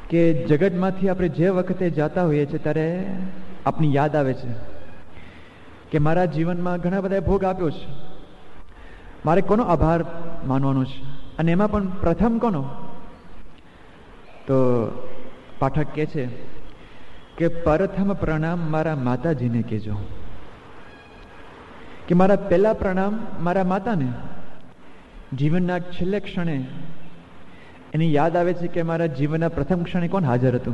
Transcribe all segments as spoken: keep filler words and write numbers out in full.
કે જગતમાંથી આપણે જે વખતે જતા હોઈએ છીએ ત્યારે આપની યાદ આવે છે કે મારા જીવનમાં ઘણા બધા ભોગ આપ્યો છે, મારે કોનો આભાર માનવાનો છે, અને એમાં પણ પ્રથમ કોનો? તો પાઠક કહે છે કે પ્રથમ પ્રણામ મારા માતાજીને કહેજો, કે મારા પહેલા પ્રણામ મારા માતાને. જીવનના છેલ્લે ક્ષણે એની યાદ આવે છે કે મારા જીવનના પ્રથમ ક્ષણે કોણ હાજર હતું.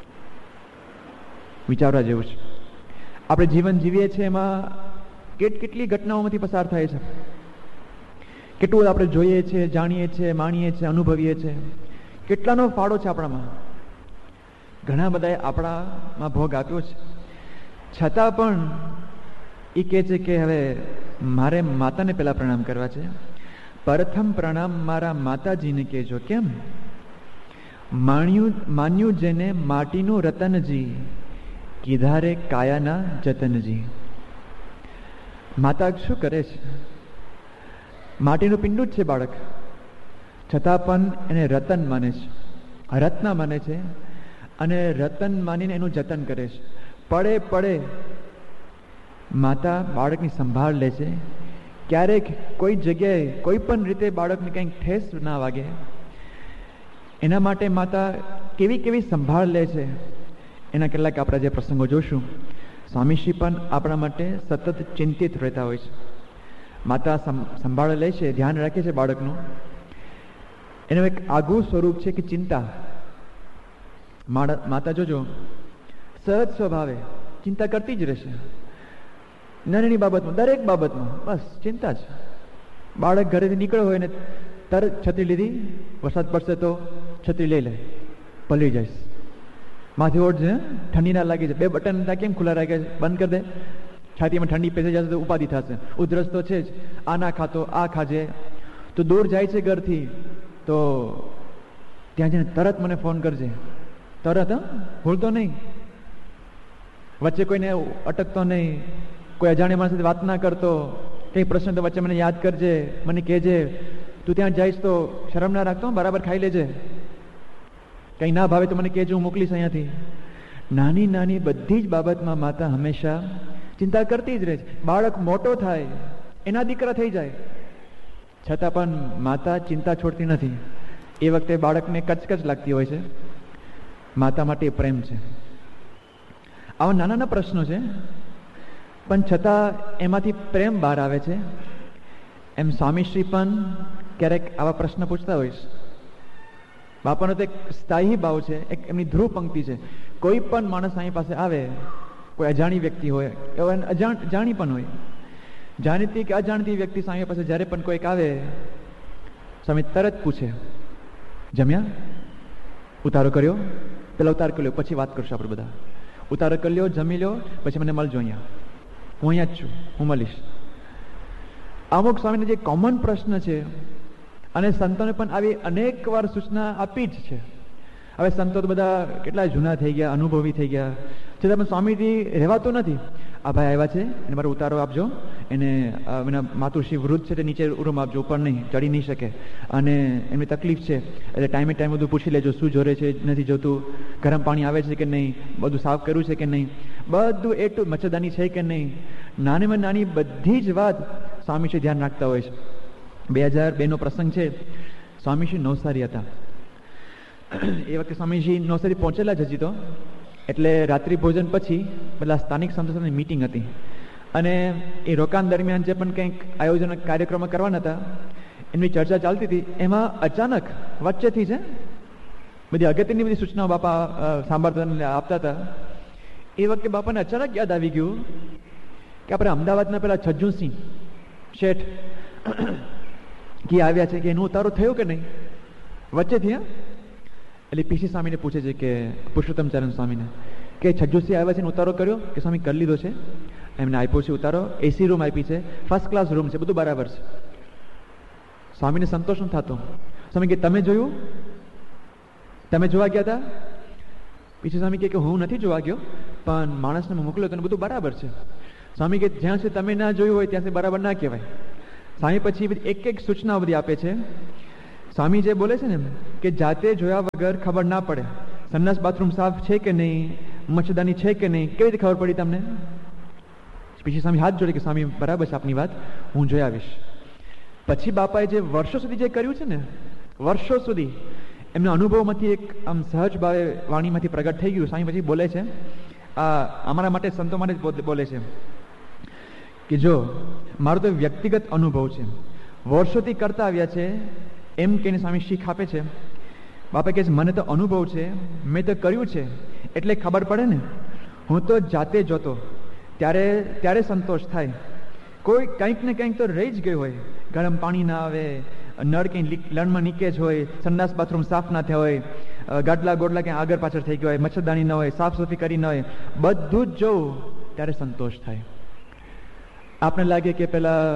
વિચારવા જેવું છે. આપણે જીવન જીવીએ છીએ એમાં કેટ કેટલી ઘટનાઓમાંથી પસાર થાય છે, કેટલું આપણે જોઈએ છીએ, જાણીએ છીએ, માણીએ છીએ, અનુભવીએ છીએ, કેટલાનો ફાળો છે આપણામાં. ઘણા બધાએ આપણામાં ભોગ આપ્યો છે, છતાં પણ એ કહે છે કે હવે મારે માતાને પહેલા પ્રણામ કરવા છે. પ્રથમ પ્રણામ મારા માતાજીને કહેજો. કેમ? માણ્યું માન્યું જેને માટીનું રતનજી, કીધારે કાયાના જતનજી. માતા શું કરે છે? માટીનું પિંડું જ છે બાળક, છતાં પણ એને રતન માને છે, રત્ન માને છે, અને રતન માનીને એનું જતન કરે છે. પડે પડે માતા બાળકની સંભાળ લે છે. ક્યારેક કોઈ જગ્યાએ કોઈ પણ રીતે બાળકને કંઈક ઠેસ ના વાગે એના માટે માતા કેવી કેવી સંભાળ લે છે. એના કેટલાક આપણે જે પ્રસંગો જોશું. સ્વામીશ્રી પણ આપણા માટે સતત ચિંતિત રહેતા હોય છે. માતા સંભાળ લે છે, ધ્યાન રાખે છે બાળકનું. એનું એક આગવું સ્વરૂપ છે કે ચિંતા. માતા જોજો સહજ સ્વભાવે ચિંતા કરતી જ રહેશે, નાની બાબતમાં, દરેક બાબતમાં બસ ચિંતા છે. બાળક ઘરેથી નીકળ્યો હોય ને તરત છત્રી લીધી, વરસાદ પડશે તો છત્રી લઈ લે, પલળી જાય, માથે ઓઢશે, ઠંડી ના લાગી છે, બે બટન કેમ ખુલ્લા રાખે છે, બંધ કરી દે, છાતીમાં ઠંડી પેસી જશે તો ઉપાધિ થશે, ઉધરસ તો છે જ, આ ના ખાતો આ ખાજે. તો દૂર જાય છે ઘરથી તો ત્યાં જઈને તરત મને ફોન કરજે, તરત. હા, ભૂલતો નહીં, વચ્ચે કોઈને અટકતો નહીં, કોઈ અજાણ્યા માણસ સાથે વાત ના કરતો, કંઈ પ્રશ્ન તો વચ્ચે મને યાદ કરજે, મને કહેજે, તું ત્યાં જઈશ તો શરમ ના રાખતો, બરાબર ખાઈ લેજે, કંઈ ના ભાવે તો મને કહેજો, હું મોકલીશ અહીંયાથી. નાની નાની બધી જ બાબતમાં માતા હંમેશા ચિંતા કરતી જ રહે છે. બાળક મોટો થાય, એના દીકરા થઈ જાય, છતાં પણ માતા ચિંતા છોડતી નથી. એ વખતે બાળકને કચકચ લાગતી હોય છે. માતા માટે પ્રેમ છે. આવા નાના નાના પ્રશ્નો છે, પણ છતાં એમાંથી પ્રેમ બહાર આવે છે. એમ સ્વામીશ્રી પણ ક્યારેક આવા પ્રશ્ન પૂછતા હોય છે. બાપાનો તો એક સ્થાયી ભાવ છે, એક એમની ધ્રુવ પંક્તિ છે. કોઈ પણ માણસ અહીં પાસે આવે, કોઈ અજાણી વ્યક્તિ હોય, અજાણ જાણી પણ હોય, જાણીતી કે અજાણતી વ્યક્તિ સામે પાસે જ્યારે પણ કોઈક આવે, સ્વામી તરત પૂછે, જમ્યા? ઉતારો કર્યો? પેલા ઉતાર કરી લો, પછી વાત કરશું આપણે બધા. ઉતારો કરી લ્યો, જમી લો, પછી મને મળજો અહીંયા, હું અહીંયા જ છું, હું મળીશ. અમુક સ્વામીને જે કોમન પ્રશ્ન છે, અને સંતોને પણ આવી અનેક વાર સૂચના આપી જ છે. હવે સંતો તો બધા કેટલા જૂના થઈ ગયા, અનુભવી થઈ ગયા, છતાં પણ સ્વામીજી રહેવાતું નથી. આ ભાઈ આવ્યા છે, એને મારો ઉતારો આપજો, એને એના માતુશ્રી વૃદ્ધ છે તે નીચે રૂમ આપજો, ઉપર નહીં, ચડી નહીં શકે, અને એમની તકલીફ છે, એટલે ટાઈમે ટાઈમ બધું પૂછી લેજો, શું જોરે છે, નથી જોતું, ગરમ પાણી આવે છે કે નહીં, બધું સાફ કર્યું છે કે નહીં, બધું એ ટુ મચ્છરદાની છે કે નહીં, નાનીમાં નાની બધી જ વાત સ્વામીશ્રી ધ્યાન રાખતા હોય છે. બે હજાર બે નો પ્રસંગ છે. સ્વામીશ્રી નવસારી હતા. એ વખતે સ્વામીજી નવસારી પહોંચેલા જ હજી તો, એટલે રાત્રિ ભોજન પછી પેલા સ્થાનિક સંતો સાથે મીટિંગ હતી, અને એ રોકાણ દરમિયાન જે પણ કંઈક આયોજન કાર્યક્રમો કરવાના હતા એમની ચર્ચા ચાલતી હતી. એમાં અચાનક વચ્ચેથી છે બધી અગત્યની બધી સૂચનાઓ બાપા સાંભળતા આપતા હતા. એ વખતે બાપાને અચાનક યાદ આવી ગયું કે આપણે અમદાવાદના પેલા છજ્જુસિંહ શેઠ કે આવ્યા છે, કે એનો ઉતારો થયો કે નહીં વચ્ચેથી. હા, એટલે પીસી સ્વામીને પૂછે છે કે પુરુષોત્તમ ચરણ સ્વામીને કે છજ્જુસિંહ આવ્યા છે, ઉતારો કર્યો કે? સ્વામી કરી લીધો છે, એમને આપ્યો છે ઉતારો, એસી રૂમ આપી છે, ફર્સ્ટ ક્લાસ રૂમ છે, બધું બરાબર છે. સ્વામીને સંતોષ ન થતો. સ્વામી કે તમે જોયું? તમે જોવા ગયા હતા? પીસી સ્વામી કે હું નથી જોવા ગયો, પણ માણસને મોકલ્યો તો બધું બરાબર છે. સ્વામી કે જ્યાં સુધી તમે ના જોયું હોય ત્યાં સુધી બરાબર ના કહેવાય. સ્વામી પછી એક એક સૂચનાઓ બધી આપે છે. સ્વામી જે બોલે છે ને કે જાતે જોયા વગર ખબર ના પડે, સંડાસ બાથરૂમ સાફ છે કે નહીં, મચ્છરદાની છે કે નહીં, કેવી રીતે ખબર પડી તમને? પછી સ્વામી હાથ જોડે કે સ્વામી બરાબર છે આપની વાત, હું જોઈ આવીશ. પછી બાપાએ જે વર્ષો સુધી જે કર્યું છે ને, વર્ષો સુધી એમના અનુભવમાંથી એક આમ સહજ ભાવે વાણીમાંથી પ્રગટ થઈ ગયું. સ્વામી પછી બોલે છે, આ અમારા માટે સંતો માટે જ બોલે છે કે જો મારો તો વ્યક્તિગત અનુભવ છે, વર્ષોથી કરતા આવ્યા છે એમ કહીને સ્વામી શીખ આપે છે. બાપા કહે છે મને તો અનુભવ છે, મેં તો કર્યું છે એટલે ખબર પડે ને. હું તો જાતે જોતો ત્યારે ત્યારે સંતોષ થાય. કોઈ કંઈક ને કંઈક તો રહી જ ગયું હોય, ગરમ પાણી ના આવે, નળ કંઈક લણમાં નીકેજ હોય, સંડાસ બાથરૂમ સાફ ના થયા હોય, ગાડલા ગોડલા ક્યાં આગળ પાછળ થઈ ગયા હોય, મચ્છરદાની ન હોય, સાફ સફાઈ કરી ન હોય, બધું જ જોવું ત્યારે સંતોષ થાય. આપને લાગે કે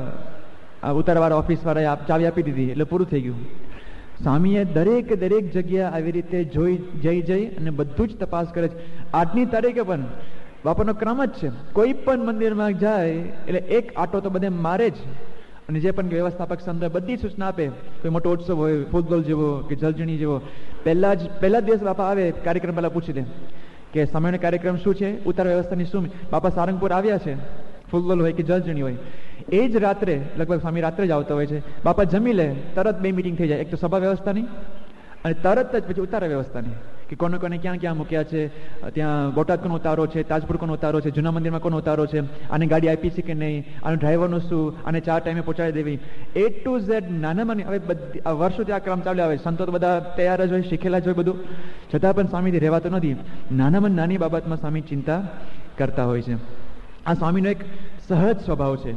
પેલા ઉતારવાળા ઓફિસ વાળાએ ચાવી આપી દીધી એટલે પૂરું થઈ ગયું. સ્વામીએ દરેક દરેક જગ્યા આવી રીતે જોઈ જઈ જઈ અને બધું જ તપાસ કરે છે. આજની તારીખે પણ બાપાનો ક્રમ જ છે, કોઈ પણ મંદિરમાં જાય એટલે એક આટો તો બધે મારે જ. અને જે પણ વ્યવસ્થાપક સંત બધી સૂચના આપે, કોઈ મોટો ઉત્સવ હોય, ફૂટબોલ જેવો કે જલજણી જેવો, પહેલા જ પહેલા દિવસ બાપા આવે કાર્યક્રમ પહેલા પૂછી દે કે સમયનો કાર્યક્રમ શું છે, ઉતાર વ્યવસ્થાની શું. બાપા સારંગપુર આવ્યા છે, ફૂટબોલ હોય કે જલજણી હોય, એ જ રાત્રે લગભગ સ્વામી રાત્રે જ આવતા હોય છે. બાપા જમી લે તરત બે મિટિંગ થઈ જાય, એક તો સભા વ્યવસ્થાની અને તરત જ પછી ઉતારા વ્યવસ્થાની, કે કોને કોને ક્યાં ક્યાં મૂક્યા છે, ત્યાં બોટાદ કોનો ઉતારો છે, તાજપુર કોનો ઉતારો છે, જૂના મંદિરમાં કોનો ઉતારો છે, આને ગાડી આપી છે કે નહીં, આનું ડ્રાઈવરનું શું, આને ચાર ટાઈમે પહોંચાડી દેવી, એ ટુ ઝેડ નાનામાં. હવે બધી વર્ષોથી આ ક્રમ ચાલ્યો આવે, સંતો તો બધા તૈયાર જ હોય, શીખેલા જ હોય બધું, છતાં પણ સ્વામીથી રહેવાતો નથી. નાનામાં નાની બાબતમાં સ્વામી ચિંતા કરતા હોય છે. આ સ્વામીનો એક સહજ સ્વભાવ છે.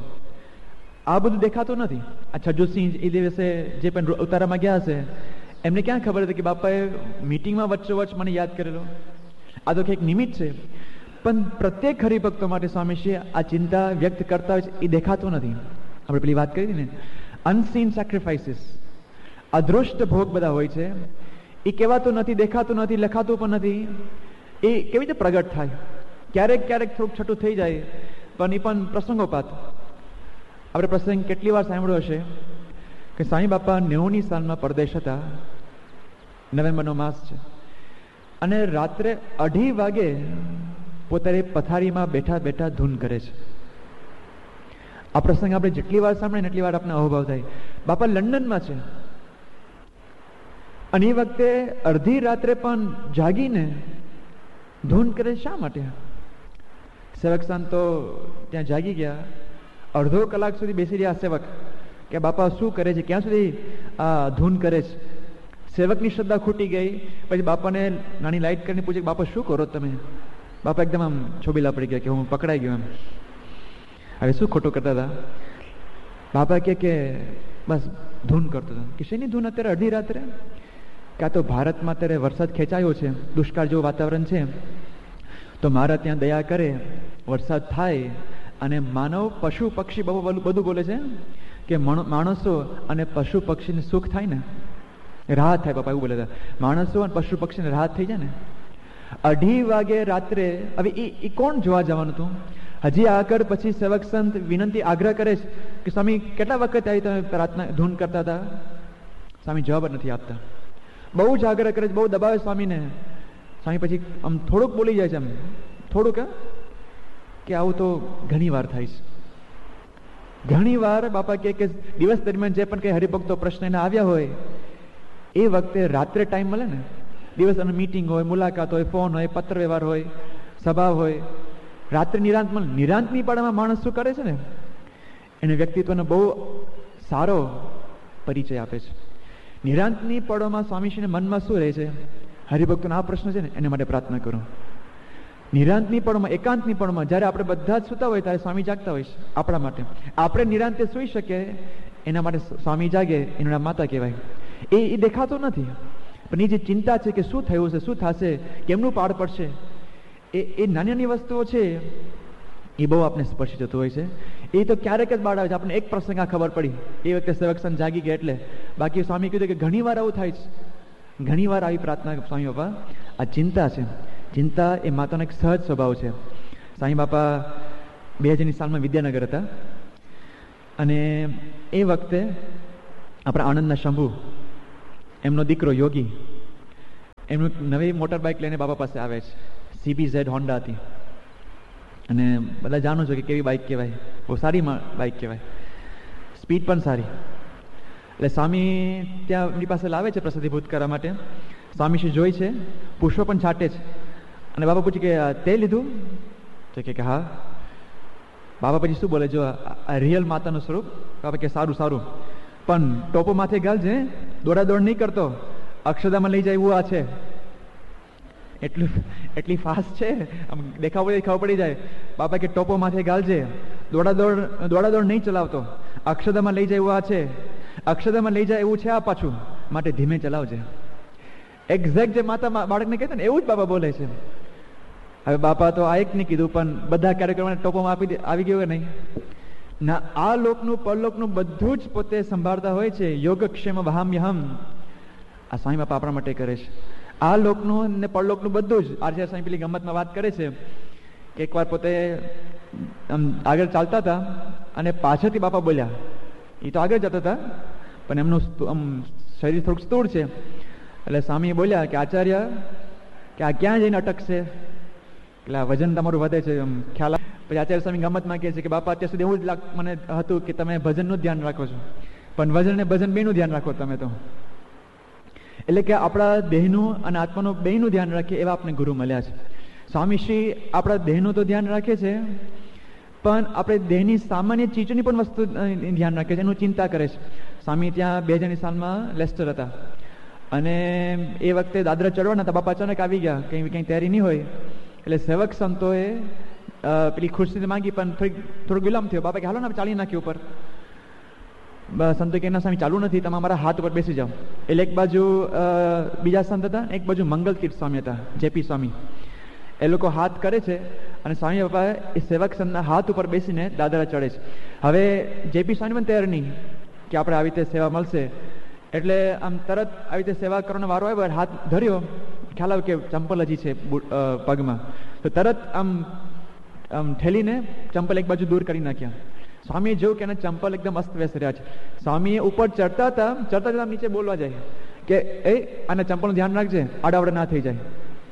આ બધું દેખાતું નથી. આ છજુસિંહ એ દિવસે જે પણ ઉતારામાં ગયા હશે, એમને ક્યાં ખબર હતી કે બાપાએ મીટિંગમાં વચ્ચોવચ્ચ મને યાદ કરેલો. આ તો કંઈક નિમિત્ત છે, પણ પ્રત્યેક હરિભક્તો માટે સ્વામીશ્રી આ ચિંતા વ્યક્ત કરતા હોય છે, એ દેખાતું નથી. આપણે પેલી વાત કરી ને, અનસીન સેક્રિફાઈસીસ, અદૃષ્ટ ભોગ બધા હોય છે, એ કહેવાતું નથી, દેખાતું નથી, લખાતું પણ નથી. એ કેવી રીતે પ્રગટ થાય? ક્યારેક ક્યારેક થોડુંક છઠ્ઠું થઈ જાય, પણ એ પણ પ્રસંગોપાત. આપણે પ્રસંગ કેટલી વાર સાંભળ્યો હશે કે સાંઈ બાપા નેવુંની સાલમાં પરદેશ હતા, નવેમ્બરનો માસ છે, અને રાત્રે અઢી વાગે પોતાની પથારીમાં બેઠા બેઠા ધૂન કરે છે. આ પ્રસંગ આપણે જેટલી વાર સાંભળીએ એટલી વાર આપણે અનુભવ થાય. બાપા લંડનમાં છે અને એ વખતે અડધી રાત્રે પણ જાગીને ધૂન કરે. શા માટે? સેવક સંતો ત્યાં જાગી ગયા, અડધો કલાક સુધી બેસી રહ્યા સેવક કે બાપા શું કરે છે, ક્યાં સુધી આ ધૂન કરે છે. સેવકની શ્રદ્ધા ખૂટી ગઈ. પછી બાપાને નાની લાઈટ કરીને પૂછે બાપા શું કરો તમે? બાપા એકદમ આમ છોબીલા પડી ગયા કે હું પકડાઈ ગયો એમ. હવે શું ખોટું કરતા હતા? બાપા કે કે બસ ધૂન કરતો હતો. કે શેની ધૂન અત્યારે અડધી રાત્રે? કે આ તો ભારતમાં અત્યારે વરસાદ ખેંચાયો છે, દુષ્કાળ જેવું વાતાવરણ છે, તો મારા ત્યાં દયા કરે, વરસાદ થાય અને માનવ પશુ પક્ષી બહુ બધું બોલે છે કે માણસો અને પશુ પક્ષીને સુખ થાય ને, રાહત થાય. બાપા એવું બોલે હતા, માણસો અને પશુ પક્ષીને રાહત થઈ જાય ને. અઢી વાગે રાત્રે. હવે એ કોણ જોવા જવાનું હતું? હજી આગળ પછી સેવક સંત વિનંતી આગ્રહ કરે છે કે સ્વામી કેટલા વખત આવી તમે પ્રાર્થના ધૂન કરતા હતા? સ્વામી જવાબ નથી આપતા. બહુ જ આગ્રહ કરે છે, બહુ દબાવે સ્વામીને. સ્વામી પછી આમ થોડુંક બોલી જાય છે, આમ થોડુંક કે આવું તો ઘણી વાર થાય છે. ઘણી વાર બાપા કે દિવસ દરમિયાન જે પણ કઈ હરિભક્તો પ્રશ્ન એને આવ્યા હોય, એ વખતે રાત્રે ટાઈમ મળે ને, દિવસ અને મીટિંગ હોય, મુલાકાત હોય, ફોન હોય, પત્ર વ્યવહાર હોય, સભા હોય, રાત્રે નિરાંત મળે. નિરાંતની પાડામાં માણસ શું કરે છે ને, એને વ્યક્તિત્વનો બહુ સારો પરિચય આપે છે. નિરાંતની પળોમાં સ્વામીશ્રીને મનમાં શું રહે છે? હરિભક્તોનો આ પ્રશ્ન છે ને, એને માટે પ્રાર્થના કરો. નિરાંતની પળોમાં, એકાંતની પળોમાં જ્યારે આપણે બધા જ સૂતા હોય ત્યારે સ્વામી જાગતા હોય છે આપણા માટે. આપણે નિરાંતે સૂઈ શકીએ એના માટે સ્વામી જાગે, એનું નામ માતા કહેવાય. એ એ દેખાતો નથી, પણ એ જે ચિંતા છે કે શું થયું છે, શું થશે, કેમનું પાડ પડશે, એ એ નાની નાની વસ્તુઓ છે, એ બહુ આપણે સ્પર્શી જતું હોય છે. એ તો ક્યારેક જ બાળ આવે છે. આપણને એક પ્રસંગ આ ખબર પડી, એ વખતે સેવકસન જાગી ગયા એટલે. બાકી સ્વામી કીધું કે ઘણી વાર આવું થાય છે, ઘણી વાર આવી પ્રાર્થના. સ્વામી બાપા આ ચિંતા છે, ચિંતા એ માતાનો એક સહજ સ્વભાવ છે. સાંઈ બાપા બે હજારની સાલમાં વિદ્યાનગર હતા અને એ વખતે આપણા આણંદના શંભુ, એમનો દીકરો યોગી, એમનું નવી મોટર બાઇક લઈને બાપા પાસે આવે છે. સીબી ઝેડ હોન્ડા હતી, અને બધા જાણો છો કે કેવી બાઇક કહેવાય, બહુ સારી બાઇક કહેવાય, સ્પીડ પણ સારી. એટલે સ્વામી ત્યાં એમની પાસે લાવે છે પ્રસાદીભૂત કરવા માટે. સ્વામીશ્રી જોઈ છે, પુષ્પ પણ છાંટે છે, અને બાપા પૂછે કે તે લીધું? તો કે હા. બાપા પછી શું બોલે, જો આ રિયલ માતાનું સ્વરૂપ. બાપા કે સારું સારું, પણ ટોપો માથે ગાલજે, દોડા દોડ નહીં કરતો, અક્ષરધામમાં લઈ જાય એવું આ છે. એટલું એટલી ફાસ્ટ છે, આમ દેખાવ પડી ખબર પડી જાય. બાપા કે ટોપો માથે ગાલજે, દોડા દોડ દોડા દોડ નહીં ચલાવતો, અક્ષરધામમાં લઈ જાય એવું આ છે, અક્ષરધામમાં લઈ જાય એવું છે આ પાછું, માટે ધીમે ચલાવજે. એક્ઝેક્ટ જે માતા બાળકને કહેતા ને એવું જ બાપા બોલે છે. હવે બાપા તો આ એક નહીં કીધું, પણ બધા કાર્યક્રમોને ટોપોમાં આપી આવી ગયું કે નહીં ના. આ લોકનું પરલોકનું બધું જ પોતે સંભાળતા હોય છે. યોગક્ષેમ વહામ્યહમ, આ સ્વામી બાપા આપણા માટે કરે છે. આ લોકનું ને પરલોકનું બધું જ. આચાર્ય સ્વામી પેલી ગમતમાં વાત કરે છે કે એકવાર પોતે આગળ ચાલતા હતા અને પાછળથી બાપા બોલ્યા. એ તો આગળ જતા હતા, પણ એમનું આમ શરીર થોડુંક સ્થૂળ છે. એટલે સ્વામીએ બોલ્યા કે આચાર્ય, કે આ ક્યાં જઈને અટકશે, એટલે આ વજન તમારું વધે છે એમ ખ્યાલ. પછી આચાર્ય સ્વામી ગમતમાં કહે છે કે બાપા અત્યાર સુધી એવું જ મને હતું કે તમે ભજનનું ધ્યાન રાખો છો, પણ વજન ને ભજન બેનું ધ્યાન રાખો તમે તો. એટલે કે આપણા દેહનું અને આત્માનું બેનું ધ્યાન રાખીએ એવા આપણે ગુરુ મળ્યા છે. સ્વામીશ્રી આપણા દેહનું તો ધ્યાન રાખે છે, પણ આપણે દેહની સામાન્ય ચીજોની પણ વસ્તુ ધ્યાન રાખે છે, એનું ચિંતા કરે છે. સ્વામી ત્યાં બે હજારની સાલમાં લેસ્ટર હતા, અને એ વખતે દાદરા ચડવાના હતા. બાપા અચાનક આવી ગયા, કંઈ કંઈ તૈયારી નહીં હોય, એટલે સેવક સંતોએ પેલી ખુરશી માંગી, પણ થોડીક થોડુંક વિલંબ થયો. બાપા કે હાલો ને ચાલી નાખ્યું ઉપર. સંતો કે એના સ્વામી ચાલુ નથી, તમે અમારા હાથ ઉપર બેસી જાઓ. એટલે એક બાજુ બીજા સંત હતા, એક બાજુ મંગલ તીર્થ સ્વામી હતા, જેપી સ્વામી. એ લોકો હાથ કરે છે, અને સ્વામી બાપા એ સેવક સંતના હાથ ઉપર બેસીને દાદરા ચડે છે. હવે જેપી સ્વામી પણ તૈયાર નહીં કે આપણે આવી રીતે સેવા મળશે, એટલે આમ તરત આવી રીતે સેવા કરવાનો વારો આવ્યો, હાથ ધર્યો, ખ્યાલ આવે કે ચંપલ હજી છે પગમાં, તો તરત આમ આમ ઠેલીને ચંપલ એક બાજુ દૂર કરી નાખ્યા. સ્વામીએ જોયું કે એના ચંપલ એકદમ અસ્તવ્યસ્ત રહ્યા છે. સ્વામીએ ઉપર ચડતા હતા, ચડતા ચડતા નીચે બોલવા જાય કે એ આના ચંપલનું ધ્યાન રાખજે, આડાવડે ના થઈ જાય.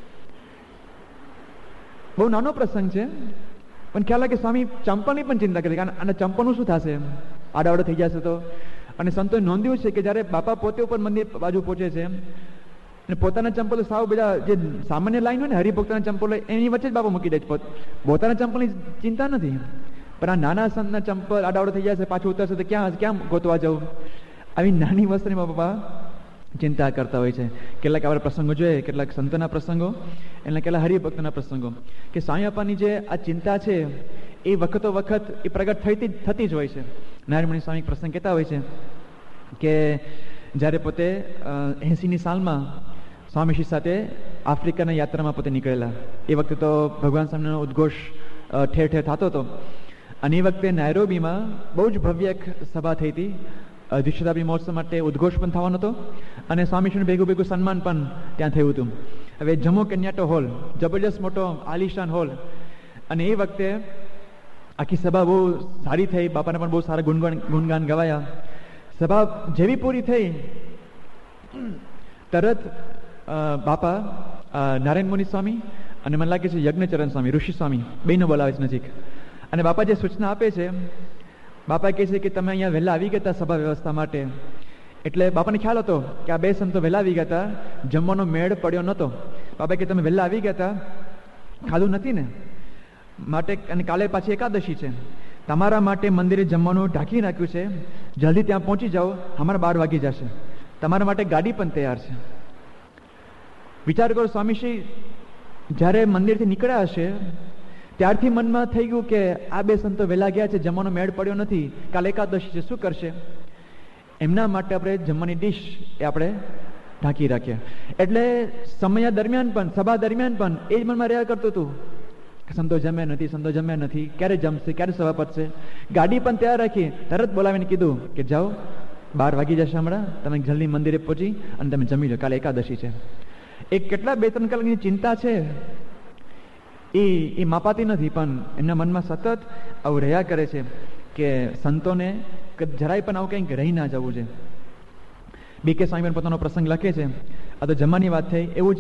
બહુ નાનો પ્રસંગ છે, પણ ખ્યાલ આવે કે સ્વામી ચંપલની પણ ચિંતા કરી, કારણ આના ચંપલનું શું થશે, આડાવડે થઈ જશે તો. અને સંતોએ નોંધ્યું છે કે જ્યારે બાપા પોતે ઉપર મંદિર બાજુ પહોંચે છે, અને પોતાના ચંપલો સાવ બધા જે સામાન્ય લાઈન હોય ને હરિભક્તના ચંપલો એની વચ્ચે જ બાપા મૂકી દે છે. પોતાના ચંપલની ચિંતા નથી, પણ આ નાના સંતના ચંપલ આડાવડો થઈ જશે, પાછું ઉતરશે તો ક્યાં ક્યાં ગોતવા જવું, આવી નાની વસ્તુની બાપા ચિંતા કરતા હોય છે. કેટલાક આપણે પ્રસંગો જોઈએ, કેટલાક સંતોના પ્રસંગો, એટલે કેટલાક હરિભક્તના પ્રસંગો, કે સ્વામી બાપાની જે આ ચિંતા છે એ વખતો વખત એ પ્રગટ થતી થતી જ હોય છે. નારાયણમણી સ્વામી પ્રસંગ કહેતા હોય છે કે જ્યારે પોતે એંસીની સાલમાં સ્વામીશ્રી સાથે આફ્રિકાના યાત્રામાં પોતે નીકળેલા. એ વખતે તો ભગવાન સ્વામીનો ઉદ્ઘોષ ઠેર ઠેર થતો હતો, અને એ વખતે નાયરોબીમાં બહુ જ ભવ્ય એક સભા થઈ હતી. દ્વિશતાબ્દી મહોત્સવ માટે ઉદ્ઘોષ પણ થવાનો હતો, અને સ્વામીશ્રીનું ભેગું ભેગું સન્માન પણ ત્યાં થયું હતું. હવે જમ્મુ કેન્યાટો હોલ, જબરજસ્ત મોટો આલિશાન હોલ, અને એ વખતે આખી સભા બહુ સારી થઈ, બાપાને પણ બહુ સારા ગુણગાન ગુણગાન ગવાયા. સભા જેવી પૂરી થઈ, તરત બાપા નારાયણ મુનિ સ્વામી અને મને લાગે છે યજ્ઞચરણ સ્વામી, ઋષિ સ્વામી બેનો બોલાવે છે નજીક, અને બાપા જે સૂચના આપે છે, બાપા કહે છે કે તમે અહીંયા વહેલા આવી ગયા હતા સભા વ્યવસ્થા માટે. એટલે બાપાને ખ્યાલ હતો કે આ બે સંતો વહેલા આવી ગયા હતા, જમવાનો મેળ પડ્યો નહોતો. બાપા કે તમે વહેલા આવી ગયા હતા, ખાધું નથી ને, માટે અને કાલે પાછી એકાદશી છે, તમારા માટે મંદિરે જમવાનું ઢાંકી નાખ્યું છે, જલ્દી ત્યાં પહોંચી જાઓ, અમારા બાર વાગી જશે, તમારા માટે ગાડી પણ તૈયાર છે. વિચાર કરો, સ્વામીશ્રી જ્યારે મંદિરથી નીકળ્યા હશે ત્યારથી મનમાં થઈ ગયું કે આ બે સંતો વહેલા ગયા છે, જમવાનો મેળ પડ્યો નથી, કાલે એકાદશી છે, શું કરશે? એમના માટે આપણે જમવાની ડીશ એ આપણે ઢાંકી રાખીએ. એટલે સમય દરમિયાન પણ, સભા દરમિયાન પણ એ જ મનમાં રહ્યા કરતું હતું કે સંતો જમ્યા નથી, સંતો જમ્યા નથી, ક્યારે જમશે, ક્યારે સભા પતશે. ગાડી પણ તૈયાર રાખી, તરત બોલાવીને કીધું કે જાઓ, બાર વાગી જશે હમણાં, તમે જલ્દી મંદિરે પહોંચી અને તમે જમી લો, કાલે એકાદશી છે. એ કેટલા બે ત્રણ કલાકની ચિંતા છે એ એ માપાતી નથી, પણ એમના મનમાં સતત આવું રહ્યા કરે છે કે સંતોને જરાય પણ આવું કંઈક રહી ના જવું છે. બી કે સ્વામી પોતાનો પ્રસંગ લખે છે, આ તો જમવાની વાત થઈ, એવું જ